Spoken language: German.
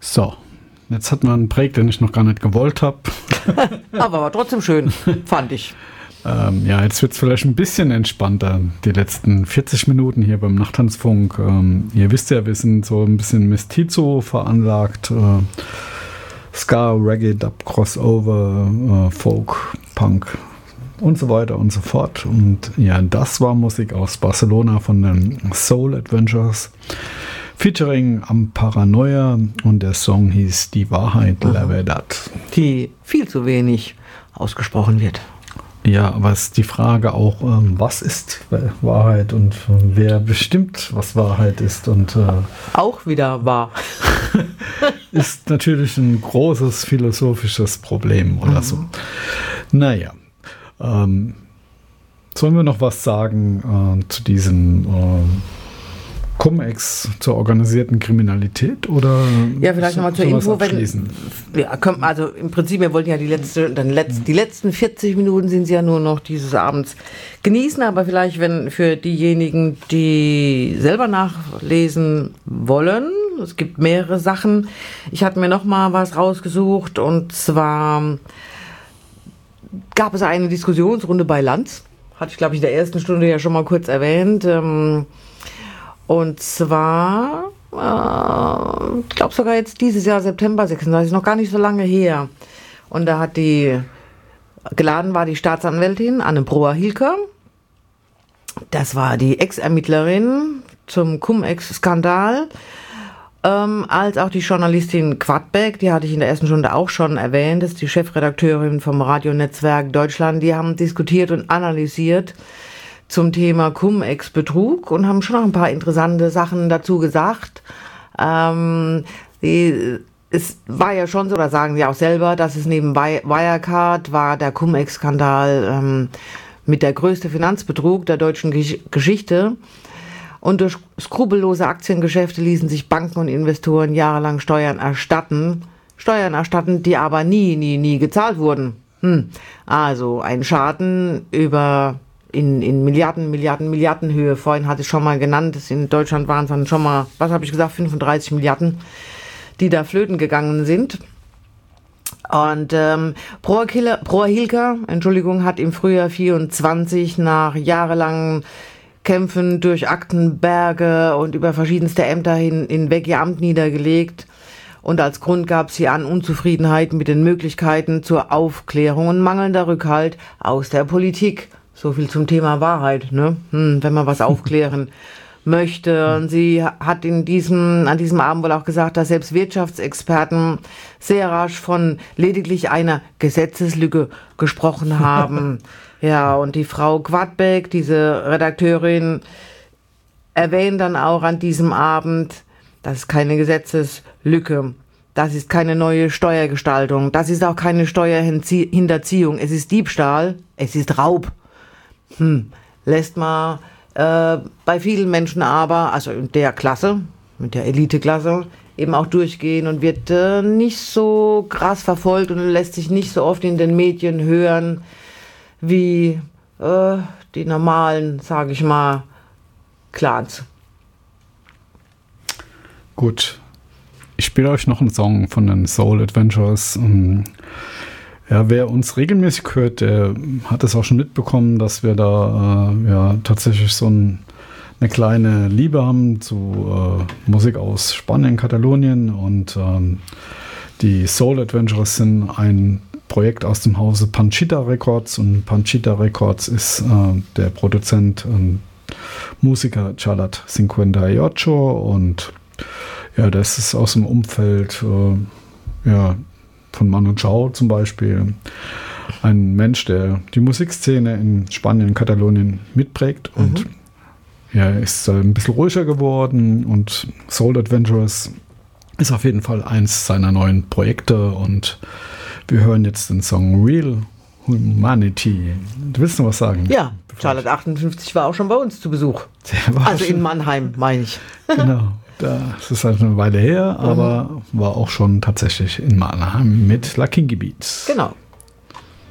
So, jetzt hat man einen Break, den ich noch gar nicht gewollt habe. Aber war trotzdem schön, fand ich. Ja, jetzt wird es vielleicht ein bisschen entspannter, die letzten 40 Minuten hier beim Nachttanzfunk. Ihr wisst ja, wir sind so ein bisschen Mestizo veranlagt. Ska, Reggae, Dub, Crossover, Folk, Punk und so weiter und so fort. Und ja, das war Musik aus Barcelona von den Soul Adventures, featuring Am Paranoia, und der Song hieß Die Wahrheit, La Verdad. Die viel zu wenig ausgesprochen wird. Ja, aber es ist die Frage auch, was ist Wahrheit und wer bestimmt, was Wahrheit ist. Und auch wieder wahr. Ist natürlich ein großes philosophisches Problem oder so. Naja, sollen wir noch was sagen zu diesem Cum-Ex, zur organisierten Kriminalität, oder? Ja, vielleicht nochmal zur Info. Also im Prinzip, wir wollten ja die letzten 40 Minuten sind sie ja nur noch dieses Abends genießen, aber vielleicht, wenn für diejenigen, die selber nachlesen wollen, es gibt mehrere Sachen. Ich hatte mir noch mal was rausgesucht, und zwar gab es eine Diskussionsrunde bei Lanz. Hatte ich, glaube ich, in der ersten Stunde ja schon mal kurz erwähnt. Und zwar, ich glaube sogar jetzt dieses Jahr, September 36, noch gar nicht so lange her. Und da hat geladen war die Staatsanwältin Anne Broer-Hilker. Das war die Ex-Ermittlerin zum Cum-Ex-Skandal. Als auch die Journalistin Quadbeck, die hatte ich in der ersten Stunde auch schon erwähnt, das ist die Chefredakteurin vom Radionetzwerk Deutschland. Die haben diskutiert und analysiert zum Thema Cum-Ex-Betrug und haben schon noch ein paar interessante Sachen dazu gesagt. Es war ja schon so, da sagen sie auch selber, dass es neben Wirecard war der Cum-Ex-Skandal mit der größte Finanzbetrug der deutschen Geschichte. Und durch skrupellose Aktiengeschäfte ließen sich Banken und Investoren jahrelang Steuern erstatten, die aber nie gezahlt wurden. Also ein Schaden in Milliardenhöhe. Vorhin hatte ich schon mal genannt, in Deutschland waren es dann schon mal, 35 Milliarden, die da flöten gegangen sind. Und Broer-Hilker, hat im Frühjahr 24 nach jahrelangen Kämpfen durch Aktenberge und über verschiedenste Ämter hinweg ihr Amt niedergelegt. Und als Grund gab sie an Unzufriedenheit mit den Möglichkeiten zur Aufklärung und mangelnder Rückhalt aus der Politik. So viel zum Thema Wahrheit, ne? Wenn man was aufklären möchte. Und sie hat an diesem Abend wohl auch gesagt, dass selbst Wirtschaftsexperten sehr rasch von lediglich einer Gesetzeslücke gesprochen haben. Ja, und die Frau Quadbeck, diese Redakteurin, erwähnt dann auch an diesem Abend, das ist keine Gesetzeslücke, das ist keine neue Steuergestaltung, das ist auch keine Steuerhinterziehung, es ist Diebstahl, es ist Raub. Lässt man bei vielen Menschen aber, also in der Klasse, mit der Eliteklasse, eben auch durchgehen und wird nicht so krass verfolgt und lässt sich nicht so oft in den Medien hören wie die normalen, sage ich mal, Clans. Gut, ich spiele euch noch einen Song von den Soul Adventures. Ja, wer uns regelmäßig hört, der hat es auch schon mitbekommen, dass wir da tatsächlich so eine kleine Liebe haben zu Musik aus Spanien, Katalonien, und die Soul Adventures sind ein Projekt aus dem Hause Panchita Records, und Panchita Records ist der Produzent und Musiker Chalat 58, und ja, das ist aus dem Umfeld von Manu Chao zum Beispiel, ein Mensch, der die Musikszene in Spanien, Katalonien mitprägt, und ist ein bisschen ruhiger geworden, und Soul Adventures ist auf jeden Fall eins seiner neuen Projekte, und wir hören jetzt den Song Real Humanity. Du willst noch was sagen? Ja, Charlotte 58 war auch schon bei uns zu Besuch. Also in Mannheim, meine ich. Genau. Das ist halt eine Weile her, aber war auch schon tatsächlich in Mannheim mit La Kingy Beats. Genau.